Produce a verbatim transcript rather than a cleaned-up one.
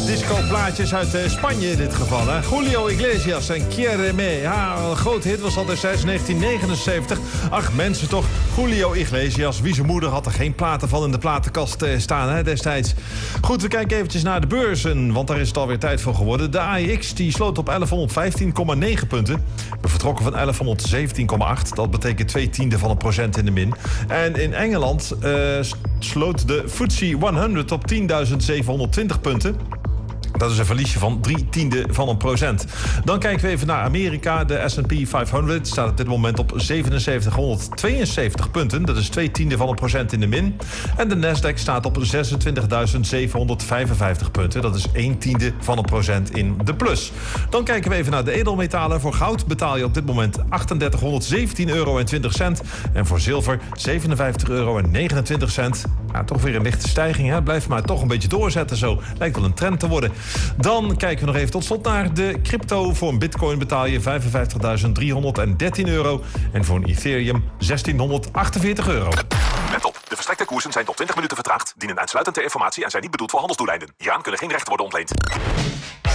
disco-plaatjes uit uh, Spanje in dit geval. Hè? Julio Iglesias en Quiéreme. Ja, een grote hit was dat destijds negentien negenenzeventig. Ach, mensen toch. Julio Iglesias, wie zijn moeder had er geen platen van in de platenkast uh, staan hè, destijds. Goed, we kijken eventjes naar de beurzen, want daar is het alweer tijd voor geworden. De A E X die sloot op elfhonderdvijftien komma negen punten. We vertrokken van elfhonderdzeventien komma acht. Dat betekent twee tiende van een procent in de min. En in Engeland uh, sloot de F T S E honderd op tienduizend zevenhonderdtwintig punten. Dat is een verliesje van drie tiende van een procent. Dan kijken we even naar Amerika. De S en P vijfhonderd staat op dit moment op zevenenzeventighonderdtweeënzeventig punten. Dat is twee tiende van een procent in de min. En de Nasdaq staat op zesentwintigduizend zevenhonderdvijfenvijftig punten. Dat is een tiende van een procent in de plus. Dan kijken we even naar de edelmetalen. Voor goud betaal je op dit moment drieduizend achthonderdzeventien euro en twintig cent. En voor zilver zevenenvijftig euro en negenentwintig cent. Ja, toch weer een lichte stijging. Hè? Blijft maar toch een beetje doorzetten zo. Lijkt wel een trend te worden. Dan kijken we nog even tot slot naar de crypto. Voor een bitcoin betaal je vijfenvijftigduizend driehonderddertien euro. En voor een Ethereum zestienhonderdachtenveertig euro. Let op, de verstrekte koersen zijn tot twintig minuten vertraagd, dienen uitsluitend ter informatie en zijn niet bedoeld voor handelsdoeleinden. Hieraan kunnen geen rechten worden ontleend.